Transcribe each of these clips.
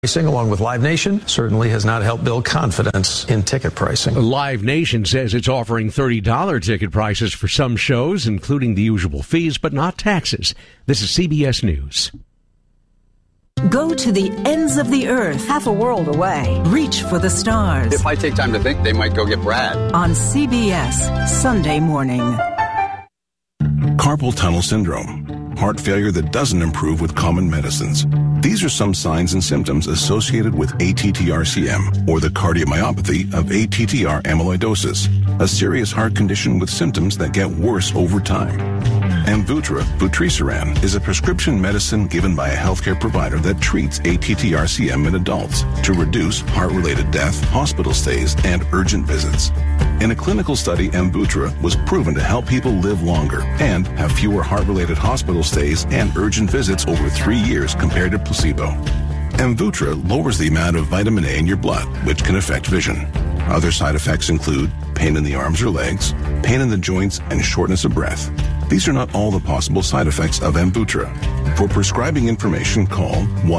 Pricing, along with Live Nation, certainly has not helped build confidence in ticket pricing. Live Nation says it's offering $30 ticket prices for some shows, including the usual fees, but not taxes. This is CBS News. Go to the ends of the earth, half a world away. Reach for the stars. If I take time to think, they might go get Brad. On CBS, Sunday morning. Carpal tunnel syndrome, heart failure that doesn't improve with common medicines. These are some signs and symptoms associated with ATTR-CM, or the cardiomyopathy of ATTR amyloidosis, a serious heart condition with symptoms that get worse over time. Amvuttra, vutrisiran, is a prescription medicine given by a healthcare provider that treats ATTR-CM in adults to reduce heart-related death, hospital stays, and urgent visits. In a clinical study, Amvuttra was proven to help people live longer and have fewer heart-related hospital stays and urgent visits over 3 years compared to placebo. Amvuttra lowers the amount of vitamin A in your blood, which can affect vision. Other side effects include pain in the arms or legs, pain in the joints, and shortness of breath. These are not all the possible side effects of Amvuttra. For prescribing information, call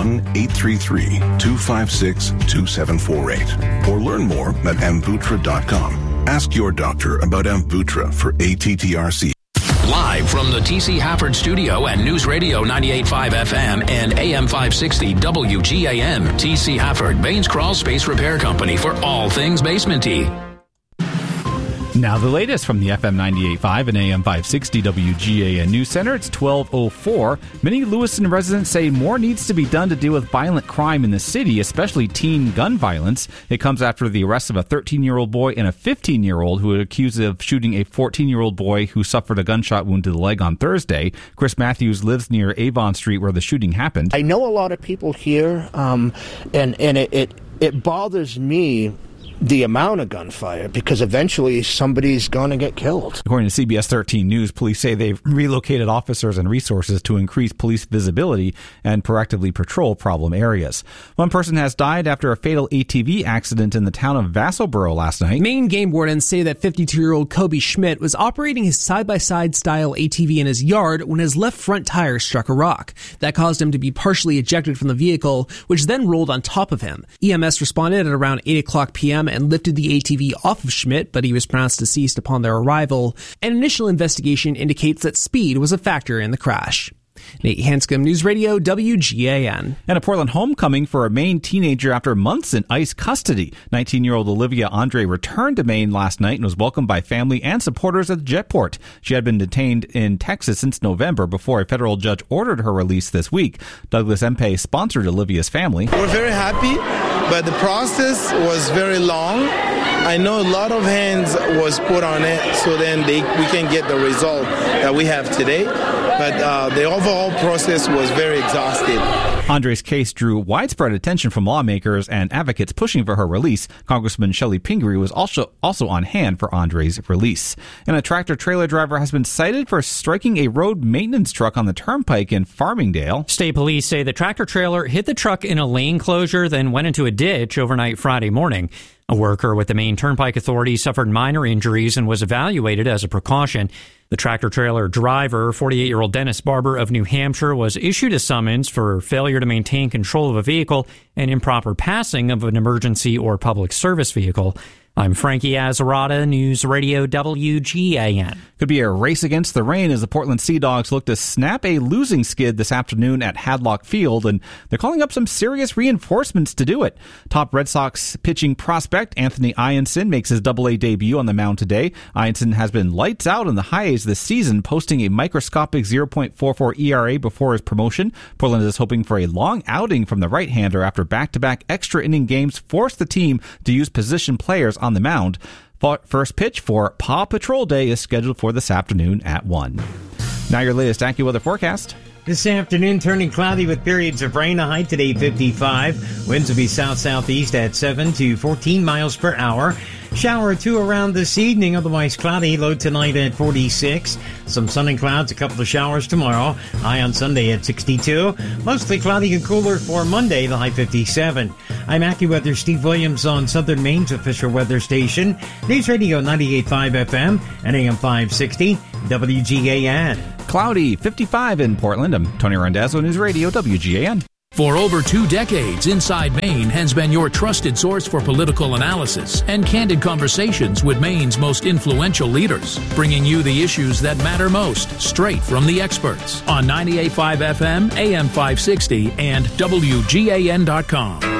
1-833-256-2748 or learn more at amvuttra.com. Ask your doctor about Amvuttra for ATTR-CM. Live from the T.C. Hafford Studio at News Radio 98.5 FM and AM 560 WGAN. T.C. Hafford, Baines Crawl Space Repair Company for all things basement-y. Now the latest from the FM 98.5 and AM 560 WGAN News Center. It's 12:04. Many Lewiston residents say more needs to be done to deal with violent crime in the city, especially teen gun violence. It comes after the arrest of a 13-year-old boy and a 15-year-old who was accused of shooting a 14-year-old boy who suffered a gunshot wound to the leg on Thursday. Chris Matthews lives near Avon Street where the shooting happened. I know a lot of people here, and it bothers me, the amount of gunfire, because eventually somebody's going to get killed. According to CBS 13 News, police say they've relocated officers and resources to increase police visibility and proactively patrol problem areas. One person has died after a fatal ATV accident in the town of Vassalboro last night. Maine game wardens say that 52-year-old Kobe Schmidt was operating his side-by-side style ATV in his yard when his left front tire struck a rock. That caused him to be partially ejected from the vehicle, which then rolled on top of him. EMS responded at around 8 o'clock p.m. and lifted the ATV off of Schmidt, but he was pronounced deceased upon their arrival. An initial investigation indicates that speed was a factor in the crash. Nate Hanscom, News Radio, WGAN. And a Portland homecoming for a Maine teenager after months in ICE custody. 19-year-old Olivia Andre returned to Maine last night and was welcomed by family and supporters at the jetport. She had been detained in Texas since November before a federal judge ordered her release this week. Douglas Empe sponsored Olivia's family. We're very happy, but the process was very long. I know a lot of hands was put on it so then we can get the result that we have today. But the overall process was very exhaustive. Andre's case drew widespread attention from lawmakers and advocates pushing for her release. Congressman Shelley Pingree was also on hand for Andre's release. And a tractor-trailer driver has been cited for striking a road maintenance truck on the turnpike in Farmingdale. State police say the tractor-trailer hit the truck in a lane closure, then went into a ditch overnight Friday morning. A worker with the Maine Turnpike Authority suffered minor injuries and was evaluated as a precaution. The tractor-trailer driver, 48-year-old Dennis Barber of New Hampshire, was issued a summons for failure to maintain control of a vehicle and improper passing of an emergency or public service vehicle. I'm Frankie Azzarata, News Radio WGAN. Could be a race against the rain as the Portland Sea Dogs look to snap a losing skid this afternoon at Hadlock Field, and they're calling up some serious reinforcements to do it. Top Red Sox pitching prospect Anthony Ianson makes his Double-A debut on the mound today. Ianson has been lights out in the highs this season, posting a microscopic 0.44 ERA before his promotion. Portland is hoping for a long outing from the right-hander after back-to-back extra inning games forced the team to use position players on the mound. First pitch for Paw Patrol Day is scheduled for this afternoon at 1. Now your latest AccuWeather forecast. This afternoon, turning cloudy with periods of rain. A high today, 55. Winds will be south-southeast at 7 to 14 miles per hour. Shower or two around this evening, otherwise cloudy. Low tonight at 46. Some sun and clouds, a couple of showers tomorrow. High on Sunday at 62. Mostly cloudy and cooler for Monday, the high 57. I'm AccuWeather Steve Williams on Southern Maine's official weather station. News Radio 98.5 FM and AM 560 WGAN. Cloudy, 55 in Portland. I'm Tony Randazzo, News Radio WGAN. For over 2 decades, Inside Maine has been your trusted source for political analysis and candid conversations with Maine's most influential leaders, bringing you the issues that matter most straight from the experts on 98.5 FM, AM 560, and WGAN.com.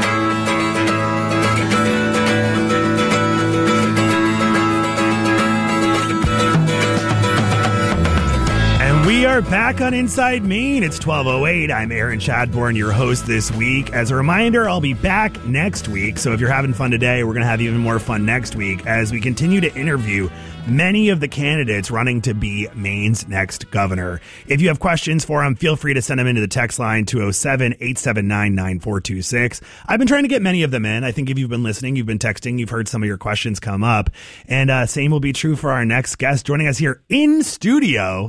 We are back on Inside Maine. It's 12:08. I'm Aaron Chadbourne, your host this week. As a reminder, I'll be back next week. So if you're having fun today, we're going to have even more fun next week as we continue to interview many of the candidates running to be Maine's next governor. If you have questions for them, feel free to send them into the text line 207-879-9426. I've been trying to get many of them in. I think if you've been listening, you've been texting, you've heard some of your questions come up. And same will be true for our next guest. Joining us here in studio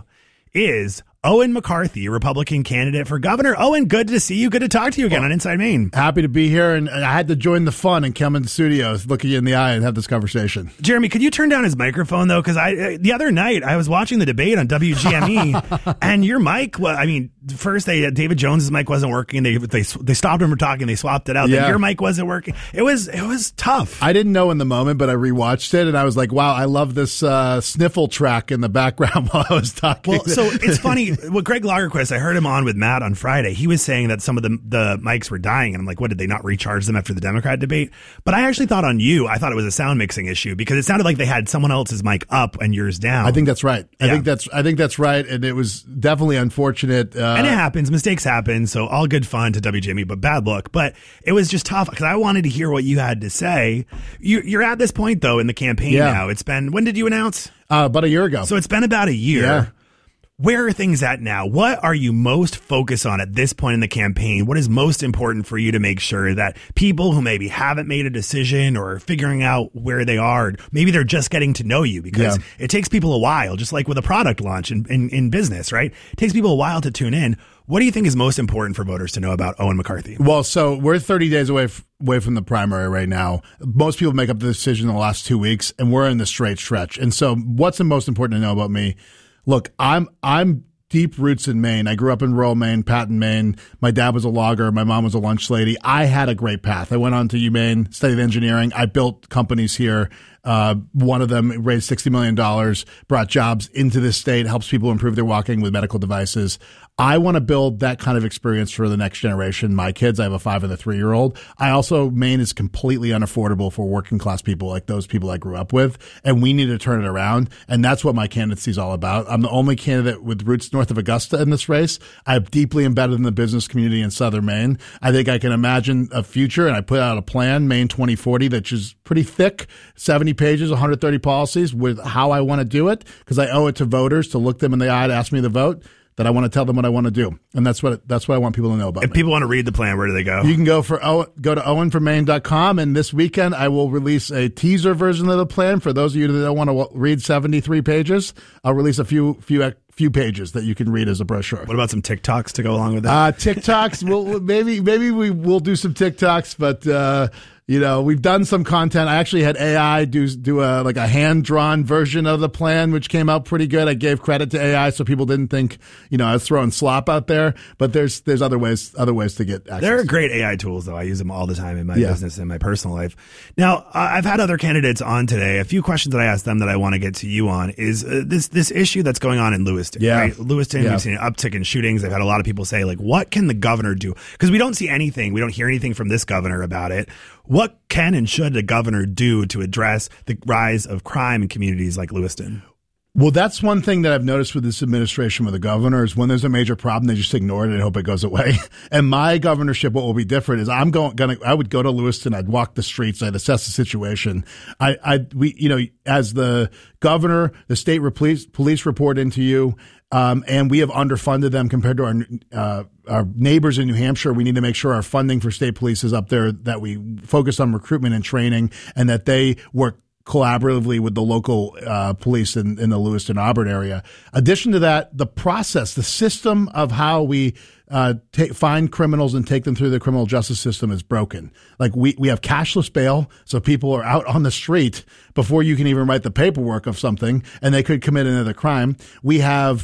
is Owen McCarthy, Republican candidate for governor. Owen, good to see you. Good to talk to you again on Inside Maine. Happy to be here, and I had to join the fun and come in the studio, look at you in the eye, and have this conversation. Jeremy, could you turn down his microphone, though? Because the other night, I was watching the debate on WGME, and your mic, first David Jones's mic wasn't working. They stopped him from talking. They swapped it out. Yeah. Then your mic wasn't working. It was tough. I didn't know in the moment, but I rewatched it, and I was like, wow, I love this sniffle track in the background while I was talking. Well, so it's funny. Well, Greg Lagerquist, I heard him on with Matt on Friday. He was saying that some of the mics were dying, and I'm like, what, did they not recharge them after the Democrat debate? But I actually thought I thought it was a sound mixing issue because it sounded like they had someone else's mic up and yours down. I think that's right. I think that's right, and it was definitely unfortunate. And it happens. Mistakes happen, so all good fun to WGME, but bad luck. But it was just tough because I wanted to hear what you had to say. You're at this point, though, in the campaign now. It's been, when did you announce? About a year ago. So it's been about a year. Yeah. Where are things at now? What are you most focused on at this point in the campaign? What is most important for you to make sure that people who maybe haven't made a decision or figuring out where they are, maybe they're just getting to know you because it takes people a while, just like with a product launch in business, right? It takes people a while to tune in. What do you think is most important for voters to know about Owen McCarthy? Well, so we're 30 days away from the primary right now. Most people make up the decision in the last 2 weeks, and we're in the straight stretch. And so what's the most important to know about me? Look, I'm deep roots in Maine. I grew up in rural Maine, Patton, Maine. My dad was a logger. My mom was a lunch lady. I had a great path. I went on to UMaine, studied engineering. I built companies here. One of them raised $60 million, brought jobs into this state, helps people improve their walking with medical devices. I want to build that kind of experience for the next generation. My kids, I have a 5 and a 3-year-old. Maine is completely unaffordable for working class people like those people I grew up with, and we need to turn it around. And that's what my candidacy is all about. I'm the only candidate with roots north of Augusta in this race. I'm deeply embedded in the business community in southern Maine. I think I can imagine a future, and I put out a plan, Maine 2040, that is pretty thick, 70 pages, 130 policies with how I want to do it, because I owe it to voters to look them in the eye to ask me to vote, that I want to tell them what I want to do. And that's what I want people to know about. If people want to read the plan, where do they go? You can go to owenformaine.com, and this weekend I will release a teaser version of the plan. For those of you that don't want to read 73 pages, I'll release a few pages that you can read as a brochure. What about some TikToks to go along with that? TikToks, maybe we will do some TikToks, but we've done some content. I actually had AI do a hand-drawn version of the plan, which came out pretty good. I gave credit to AI so people didn't think, I was throwing slop out there. But there's other ways to get access. There are great AI tools, though. I use them all the time in my business and my personal life. Now, I've had other candidates on today. A few questions that I asked them that I want to get to you on is this issue that's going on in Lewiston. Yeah. Right? Lewiston, we've seen an uptick in shootings. I've had a lot of people say, what can the governor do? Because we don't see anything. We don't hear anything from this governor about it. What can and should the governor do to address the rise of crime in communities like Lewiston? Well, that's one thing that I've noticed with this administration with the governor is when there's a major problem, they just ignore it and hope it goes away. And my governorship, what will be different is I would go to Lewiston, I'd walk the streets, I'd assess the situation. As the governor, the state police report into you, and we have underfunded them compared to our neighbors in New Hampshire. We need to make sure our funding for state police is up there, that we focus on recruitment and training, and that they work collaboratively with the local police in the Lewiston-Auburn area. Addition to that, the process, the system of how we find criminals and take them through the criminal justice system is broken. Like we have cashless bail, so people are out on the street before you can even write the paperwork of something, and they could commit another crime. We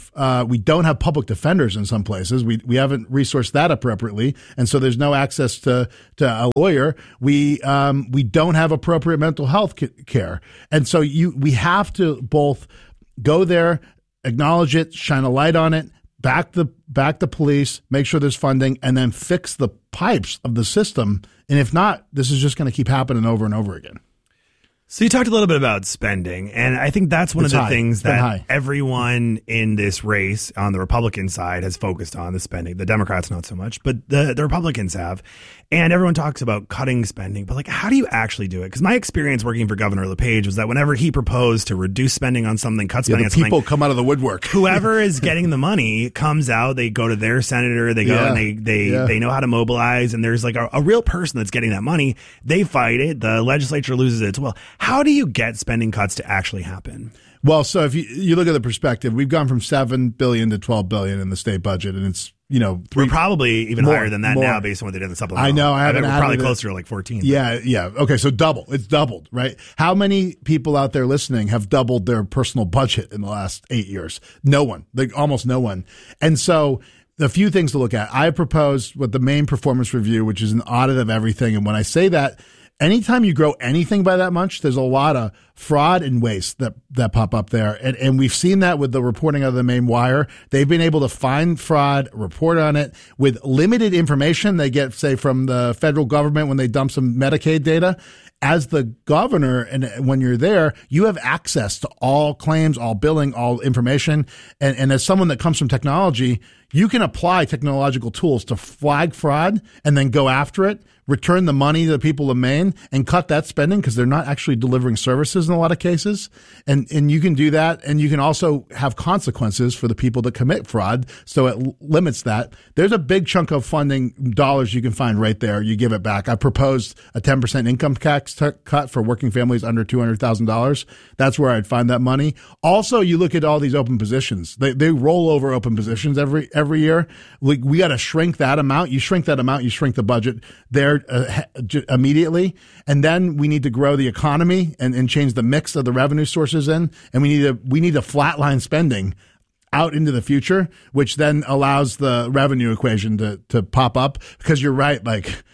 don't have public defenders in some places. We haven't resourced that appropriately, and so there's no access to a lawyer. We don't have appropriate mental health care, and so we have to both go there, acknowledge it, shine a light on it, back the police, make sure there's funding, and then fix the pipes of the system. And if not, this is just going to keep happening over and over again. So you talked a little bit about spending, and I think that's one of the things that everyone in this race on the Republican side has focused on, the spending. The Democrats not so much, but the Republicans have. And everyone talks about cutting spending, but like, how do you actually do it? Because my experience working for Governor LePage was that whenever he proposed to reduce spending on something, cut spending on something, people come out of the woodwork. Whoever is getting the money comes out, they go to their senator, they go and they know how to mobilize, and there's like a real person that's getting that money. They fight it. The legislature loses it as well. How do you get spending cuts to actually happen? Well, so if you look at the perspective, we've gone from $7 billion to $12 billion in the state budget, and it's, we're probably even higher than that now based on what they did in the supplemental. I know. We're probably closer to like 14. Yeah. Okay, so double. It's doubled, right? How many people out there listening have doubled their personal budget in the last 8 years? No one. Almost no one. And so the few things to look at. I proposed with the Maine Performance Review, which is an audit of everything. And when I say that, anytime you grow anything by that much, there's a lot of fraud and waste that pop up there. And we've seen that with the reporting of the Maine Wire. They've been able to find fraud, report on it with limited information they get, say, from the federal government when they dump some Medicaid data. As the governor, and when you're there, you have access to all claims, all billing, all information. And as someone that comes from technology, you can apply technological tools to flag fraud and then go after it, return the money to the people of Maine, and cut that spending because they're not actually delivering services in a lot of cases. And you can do that. And you can also have consequences for the people that commit fraud. So it limits that. There's a big chunk of funding dollars you can find right there. You give it back. I proposed a 10% income tax cut for working families under $200,000. That's where I'd find that money. Also, you look at all these open positions. They roll over open positions every year. We got to shrink that amount. You shrink that amount, you shrink the budget there immediately. And then we need to grow the economy and change the mix of the revenue sources in. And we need to flatline spending out into the future, which then allows the revenue equation to pop up. Because you're right, like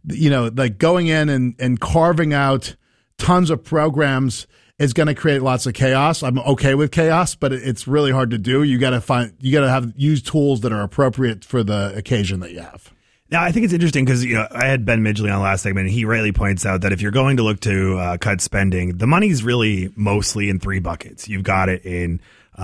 going in and carving out tons of programs is going to create lots of chaos. I'm okay with chaos, but it's really hard to do. You got to use tools that are appropriate for the occasion that you have. Now, I think it's interesting because, I had Ben Midgley on the last segment, and he rightly points out that if you're going to look to cut spending, the money's really mostly in three buckets. You've got it in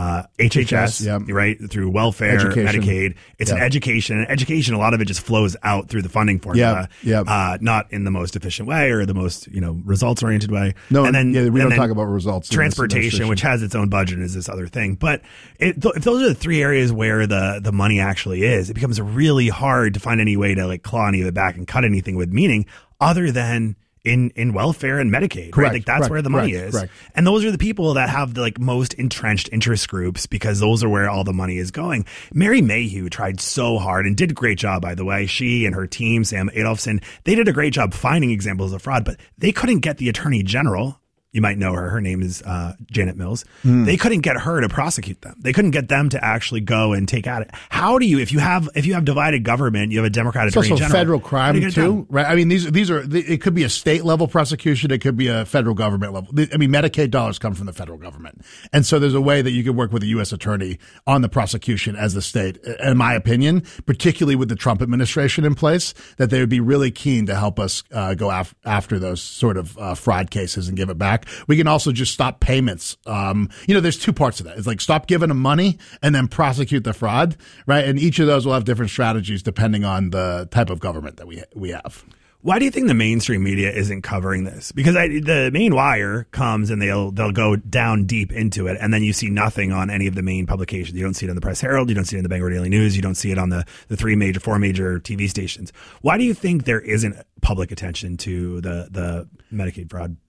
HHS, right, through welfare, education. Medicaid. It's an education. Education, a lot of it just flows out through the funding formula, not in the most efficient way or the most, results oriented way. No, and then we don't talk about results. Transportation, which has its own budget, is this other thing. But if those are the three areas where the money actually is, it becomes really hard to find any way to claw any of it back and cut anything with meaning other than in welfare and Medicaid, right? Like that's where the money is. Correct. And those are the people that have the most entrenched interest groups because those are where all the money is going. Mary Mayhew tried so hard and did a great job, by the way. She and her team, Sam Adolphson, they did a great job finding examples of fraud, but they couldn't get the Attorney General. You might know her. Her name is Janet Mills. They couldn't get her to prosecute them. They couldn't get them to actually go and take at it. How do you, if you have divided government, you have a Democrat Attorney General. It's also federal crime too, right? I mean, these are. It could be a state level prosecution. It could be a federal government level. I mean, Medicaid dollars come from the federal government, and so there's a way that you could work with a U.S. attorney on the prosecution as the state. In my opinion, particularly with the Trump administration in place, that they would be really keen to help us go after those sort of fraud cases and give it back. We can also just stop payments. There's two parts to that. It's like stop giving them money and then prosecute the fraud, right? And each of those will have different strategies depending on the type of government that we have. Why do you think the mainstream media isn't covering this? Because the Maine Wire comes and they'll go down deep into it, and then you see nothing on any of the main publications. You don't see it on the Press Herald, you don't see it in the Bangor Daily News, you don't see it on the four major TV stations. Why do you think there isn't public attention to the Medicaid fraud?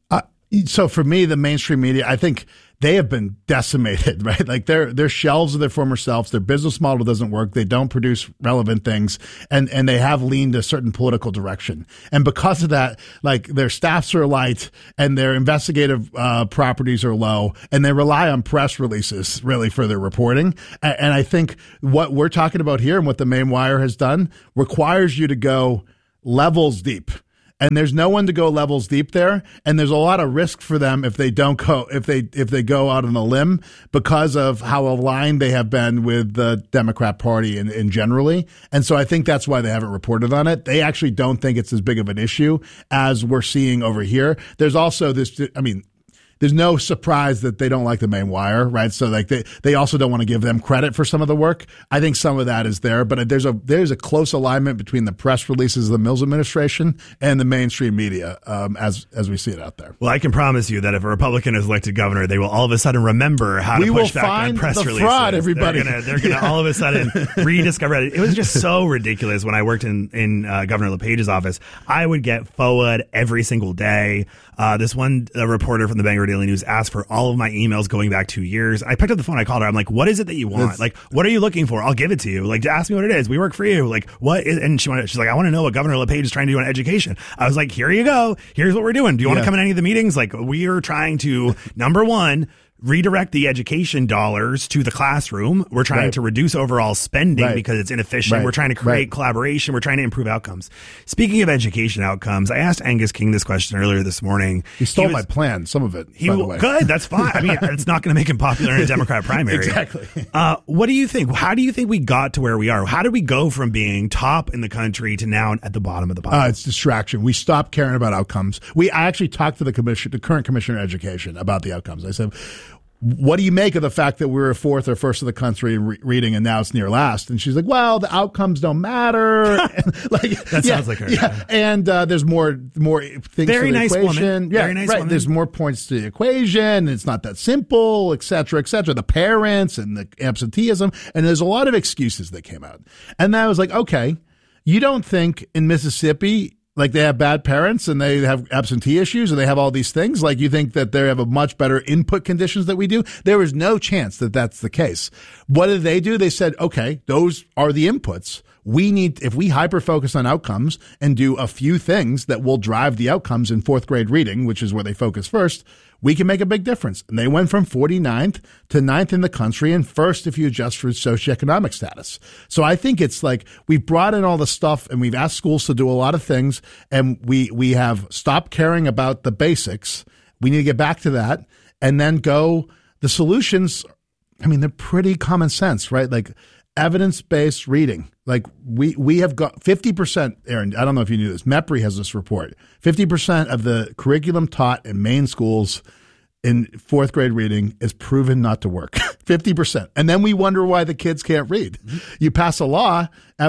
So for me, the mainstream media, I think they have been decimated, right? Like they're shells of their former selves. Their business model doesn't work. They don't produce relevant things, and they have leaned a certain political direction. And because of that, like their staffs are light and their investigative properties are low, and they rely on press releases really for their reporting. And I think what we're talking about here and what the Maine Wire has done requires you to go levels deep. And there's no one to go levels deep there, and there's a lot of risk for them if they don't go if they go out on a limb because of how aligned they have been with the Democrat Party in generally. And so I think that's why they haven't reported on it. They actually don't think it's as big of an issue as we're seeing over here. There's also this. I mean, there's no surprise that they don't like the Maine Wire, right? So like they also don't want to give them credit for some of the work. I think some of that is there, but there's a close alignment between the press releases of the Mills administration and the mainstream media as we see it out there. Well, I can promise you that if a Republican is elected governor, they will all of a sudden remember how to push back on press releases. Fraud, everybody. They're gonna all of a sudden rediscover it. It was just so ridiculous when I worked in Governor LePage's office. I would get FOIA'd every single day. This one reporter from the Bangor Daily News asked for all of my emails going back 2 years. I picked up the phone. I called her. I'm like, what is it that you want? Like, what are you looking for? I'll give it to you. Like, ask me what it is. We work for you. Like, what is, and she's like, I want to know what Governor LePage is trying to do on education. I was like, here you go. Here's what we're doing. Do you want to come in any of the meetings? Like, we are trying to, number one, redirect the education dollars to the classroom. We're trying to reduce overall spending because it's inefficient. We're trying to create collaboration. We're trying to improve outcomes. Speaking of education outcomes, I asked Angus King this question earlier this morning. He stole my plan, some of it, by the way. Good, that's fine. I mean, it's not going to make him popular in a Democrat primary. Exactly. What do you think? How do you think we got to where we are? How did we go from being top in the country to now at the bottom of the pile? It's distraction. We stopped caring about outcomes. I actually talked to the current commissioner of education about the outcomes. I said, what do you make of the fact that we were fourth or first in the country in reading and now it's near last? And she's like, well, the outcomes don't matter. That sounds like her. Yeah. And there's more things Very to the nice equation. woman. Yeah, Very nice right. woman. There's more points to the equation. It's not that simple, et cetera, et cetera. The parents and the absenteeism. And there's a lot of excuses that came out. And then I was like, okay, you don't think in Mississippi like they have bad parents and they have absentee issues and they have all these things? Like you think that they have a much better input conditions that we do? There is no chance that that's the case. What did they do? They said, okay, those are the inputs. If we hyper focus on outcomes and do a few things that will drive the outcomes in fourth grade reading, which is where they focus first, we can make a big difference. And they went from 49th to 9th in the country and first if you adjust for socioeconomic status. So I think it's like we've brought in all the stuff and we've asked schools to do a lot of things and we have stopped caring about the basics. We need to get back to that and then go. The solutions, I mean, they're pretty common sense, right? Like evidence-based reading. Like we have got 50%, Aaron, I don't know if you knew this, MEPRI has this report. 50% of the curriculum taught in Maine schools in fourth grade reading is proven not to work. 50%. And then we wonder why the kids can't read. You pass a law,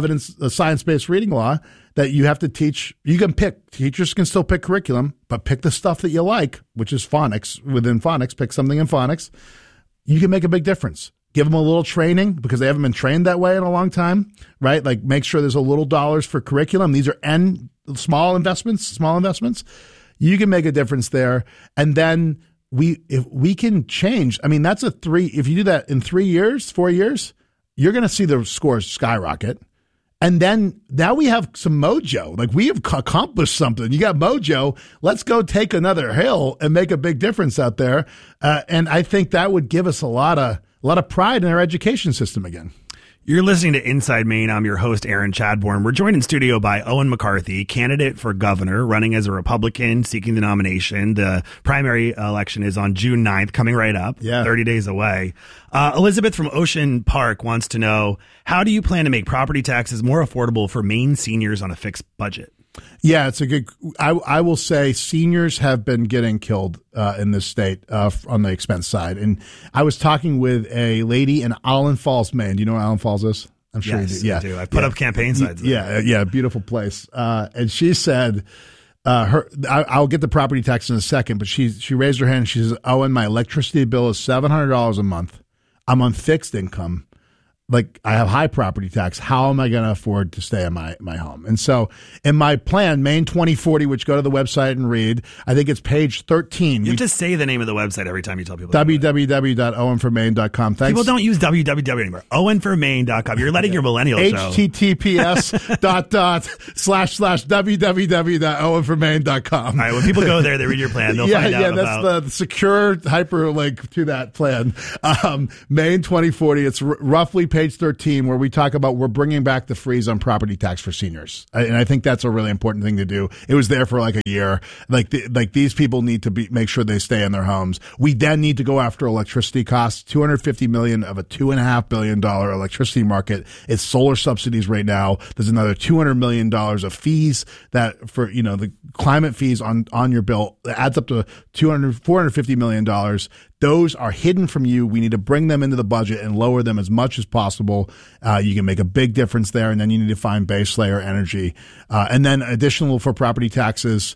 a science-based reading law, that you have to teach. You can pick. Teachers can still pick curriculum, but pick the stuff that you like, which is phonics. Within phonics, pick something in phonics. You can make a big difference. Give them a little training because they haven't been trained that way in a long time, right? Like make sure there's a little dollars for curriculum. These are small investments. You can make a difference there. And then if we can change, I mean, if you do that in 4 years, you're going to see the scores skyrocket. And then now we have some mojo. Like we have accomplished something. You got mojo. Let's go take another hill and make a big difference out there. And I think that would give us a lot of pride in our education system again. You're listening to Inside Maine. I'm your host, Aaron Chadbourne. We're joined in studio by Owen McCarthy, candidate for governor, running as a Republican, seeking the nomination. The primary election is on June 9th, coming right up, 30 days away. Elizabeth from Ocean Park wants to know, how do you plan to make property taxes more affordable for Maine seniors on a fixed budget? Yeah, it's a good. I will say seniors have been getting killed in this state on the expense side. And I was talking with a lady in Island Falls, Maine. Do you know where Island Falls is? I'm sure you do. Yeah, I do. I put up campaign signs. Yeah, beautiful place. And she said, I'll get the property tax in a second, but she raised her hand and she says, Owen, my electricity bill is $700 a month. I'm on fixed income. I have high property tax. How am I going to afford to stay in my home? And so in my plan, Maine 2040, which go to the website and read, I think it's page 13. You have to say the name of the website every time you tell people. www.owenformaine.com. Thanks. People don't use www anymore. Owenformaine.com. You're letting your millennial show. https://www.owenformaine.com. All right, when people go there, they read your plan. They'll find out that's the secure hyperlink to that plan. Maine 2040. It's roughly page 13, where we talk about we're bringing back the freeze on property tax for seniors, and I think that's a really important thing to do. It was there for like a year. These people need to make sure they stay in their homes. We then need to go after electricity costs. $250 million of a $2.5 billion electricity market. It's solar subsidies right now. There's another $200 million of fees that for the climate fees on your bill that adds up to $450 million. Those are hidden from you. We need to bring them into the budget and lower them as much as possible. You can make a big difference there, and then you need to find base layer energy. And then additional for property taxes,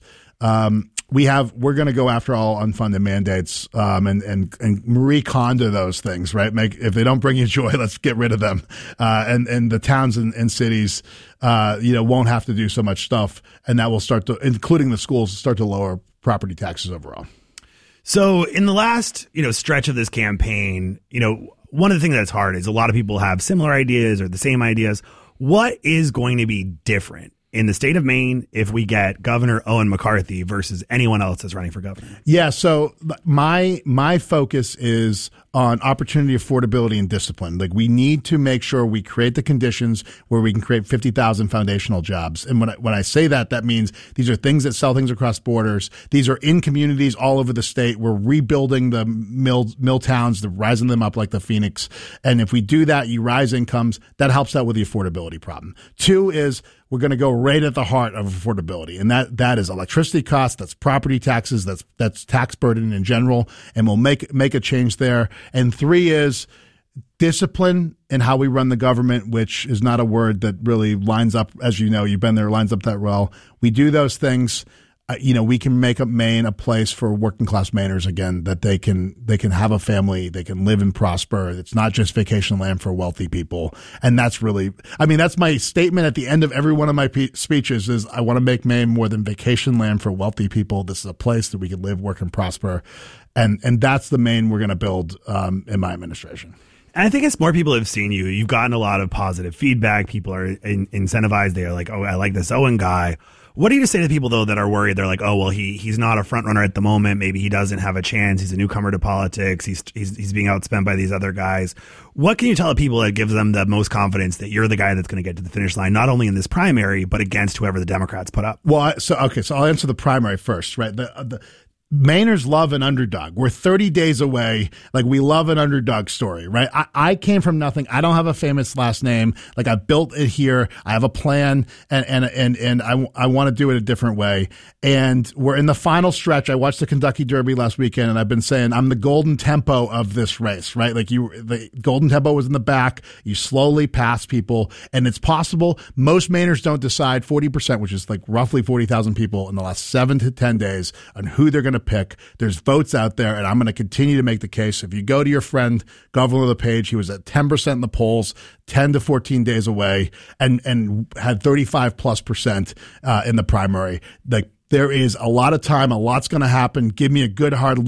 we're going to go after all unfunded mandates, and Marie Kondo those things, right? If they don't bring you joy, let's get rid of them. And the towns and cities, won't have to do so much stuff, and that will start to, including the schools, start to lower property taxes overall. So in the last, stretch of this campaign, one of the things that's hard is a lot of people have similar ideas or the same ideas. What is going to be different in the state of Maine if we get Governor Owen McCarthy versus anyone else that's running for governor? Yeah, so my focus is on opportunity, affordability, and discipline. We need to make sure we create the conditions where we can create 50,000 foundational jobs. And when I say that means these are things that sell things across borders. These are in communities all over the state. We're rebuilding the mill towns, rising them up like the Phoenix. And if we do that, you rise incomes. That helps out with the affordability problem. 2 is we're going to go right at the heart of affordability. And that is electricity costs. That's property taxes. That's tax burden in general. And we'll make a change there. And 3 is discipline in how we run the government, which is not a word that really lines up, as you've been there, lines up that well. We do those things. We can make up Maine a place for working class Mainers again, that they can have a family, they can live and prosper. It's not just vacation land for wealthy people. And that's that's my statement at the end of every one of my speeches is I want to make Maine more than vacation land for wealthy people. This is a place that we can live, work, and prosper. And that's the Maine we're going to build in my administration. And I think as more people have seen you, you've gotten a lot of positive feedback. People are incentivized. They are like, oh, I like this Owen guy. What do you say to people, though, that are worried? They're like, oh, well, he's not a front runner at the moment. Maybe he doesn't have a chance. He's a newcomer to politics. He's being outspent by these other guys. What can you tell people that gives them the most confidence that you're the guy that's going to get to the finish line, not only in this primary, but against whoever the Democrats put up? Well, so I'll answer the primary first, right? Mainers love an underdog. We're 30 days away. We love an underdog story, right? I came from nothing. I don't have a famous last name. I built it here. I have a plan and I want to do it a different way. And we're in the final stretch. I watched the Kentucky Derby last weekend, and I've been saying I'm the golden tempo of this race, right? The golden tempo was in the back. You slowly pass people, and it's possible. Most Mainers don't decide 40%, which is roughly 40,000 people in the last 7 to 10 days on who they're going to pick. There's votes out there, and I'm going to continue to make the case. If you go to your friend Governor LePage, he was at 10% in the polls 10 to 14 days away, and had 35+% in the primary. There is a lot of time, a lot's going to happen. Give me a good hard